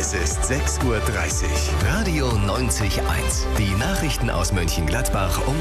Es ist 6:30 Uhr. Radio 90.1. Die Nachrichten aus Mönchengladbach um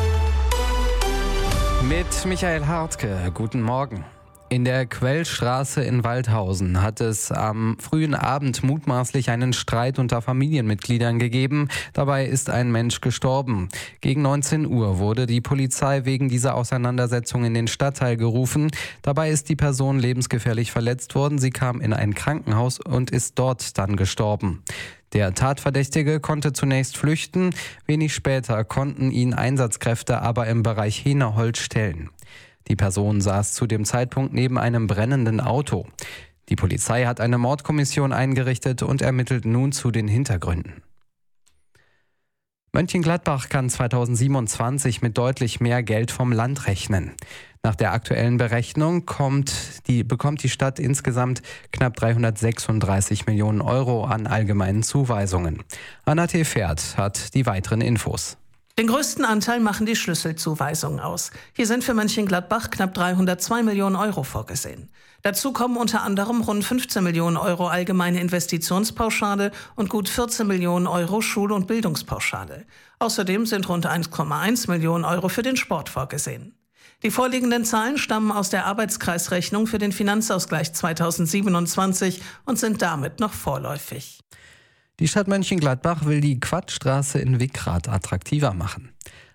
12:30. Mit Michael Hartke, guten Morgen. In der Quellstraße in Waldhausen hat es am frühen Abend mutmaßlich einen Streit unter Familienmitgliedern gegeben. Dabei ist ein Mensch gestorben. Gegen 19 Uhr wurde die Polizei wegen dieser Auseinandersetzung in den Stadtteil gerufen. Dabei ist die Person lebensgefährlich verletzt worden. Sie kam in ein Krankenhaus und ist dort dann gestorben. Der Tatverdächtige konnte zunächst flüchten. Wenig später konnten ihn Einsatzkräfte aber im Bereich Heneholz stellen. Die Person saß zu dem Zeitpunkt neben einem brennenden Auto. Die Polizei hat eine Mordkommission eingerichtet und ermittelt nun zu den Hintergründen. Mönchengladbach kann 2027 mit deutlich mehr Geld vom Land rechnen. Nach der aktuellen Berechnung bekommt die Stadt insgesamt knapp 336 Millionen Euro an allgemeinen Zuweisungen. Anna T. Pferd hat die weiteren Infos. Den größten Anteil machen die Schlüsselzuweisungen aus. Hier sind für Mönchengladbach knapp 302 Millionen Euro vorgesehen. Dazu kommen unter anderem rund 15 Millionen Euro allgemeine Investitionspauschale und gut 14 Millionen Euro Schul- und Bildungspauschale. Außerdem sind rund 1,1 Millionen Euro für den Sport vorgesehen. Die vorliegenden Zahlen stammen aus der Arbeitskreisrechnung für den Finanzausgleich 2027 und sind damit noch vorläufig. Die Stadt Mönchengladbach will die Quadstraße in Wickrath attraktiver machen.